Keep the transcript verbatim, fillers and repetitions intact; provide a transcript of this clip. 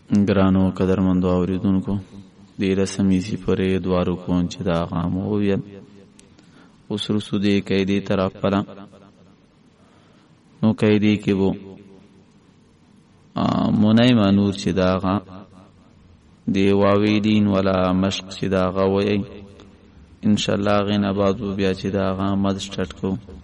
ګرانو قدرمندو اوریدونکو دې رسمي سي پرې دوارو کون چې دا غام وویل اوس رسو دې قیدی طرف پلا نو قیدی کې وو منای مانور چې دا غا دی واویدین ولا مشق چې دا غا وای ان شاء الله غنه بعد بیا چې دا غا مد سٹارټ کو